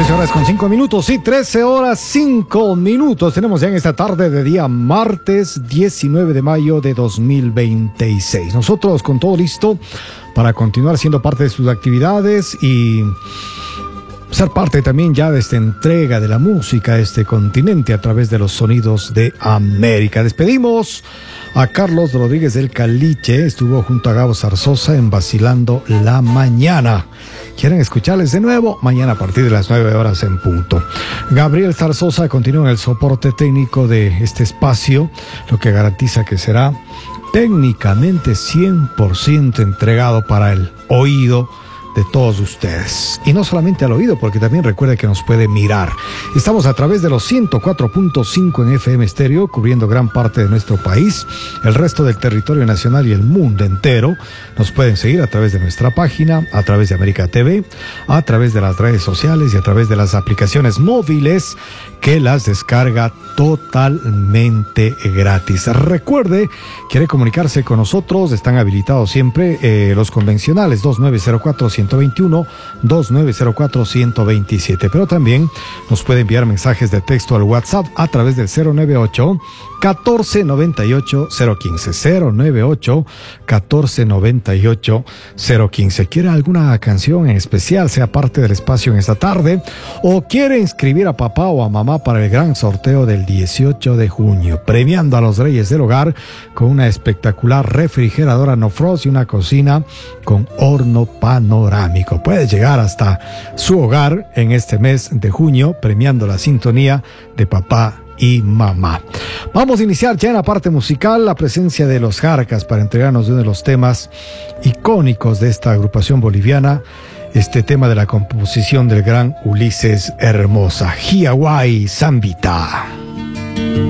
13 horas con 5 minutos, sí, 13 horas 5 minutos. Tenemos ya en esta tarde de día martes 19 de mayo de 2026. Nosotros con todo listo para continuar siendo parte de sus actividades y ser parte también ya de esta entrega de la música a este continente a través de los sonidos de América. Despedimos a Carlos Rodríguez del Caliche, estuvo junto a Gabo Zarzosa en Vacilando la Mañana. ¿Quieren escucharles de nuevo? Mañana a partir de las 9 horas en punto. Gabriel Zarzosa continúa en el soporte técnico de este espacio, lo que garantiza que será técnicamente 100% entregado para el oído de todos ustedes. Y no solamente al oído, porque también recuerde que nos puede mirar. Estamos a través de los 104.5 en FM Estéreo, cubriendo gran parte de nuestro país, el resto del territorio nacional y el mundo entero. Nos pueden seguir a través de nuestra página, a través de América TV, a través de las redes sociales y a través de las aplicaciones móviles que las descarga totalmente gratis. Recuerde, quiere comunicarse con nosotros, están habilitados siempre los convencionales 2904-121, 2904-127, pero también nos puede enviar mensajes de texto al WhatsApp a través del 098 1498 015, 098 1498 015. ¿Quiere alguna canción en especial, sea parte del espacio en esta tarde, o quiere inscribir a papá o a mamá para el gran sorteo del 18 de junio, premiando a los reyes del hogar con una espectacular refrigeradora no frost y una cocina con horno panorámico? Puede llegar hasta su hogar en este mes de junio, premiando la sintonía de papá y mamá. Vamos a iniciar ya en la parte musical, la presencia de los Jarcas para entregarnos uno de los temas icónicos de esta agrupación boliviana, este tema de la composición del gran Ulises Hermosa, Hiawai Zambita.